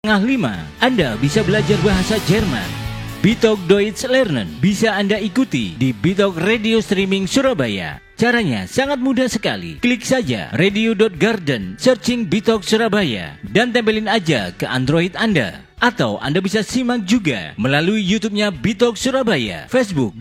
Tengah 5, Anda bisa belajar bahasa Jerman. Bitalk Deutsch Lernen bisa Anda ikuti di Bitalk Radio Streaming Surabaya. Caranya sangat mudah sekali. Klik saja radio.garden, searching Bitalk Surabaya, dan tempelin aja ke Android Anda. Atau Anda bisa simak juga melalui YouTube-nya Bitalk Surabaya, Facebook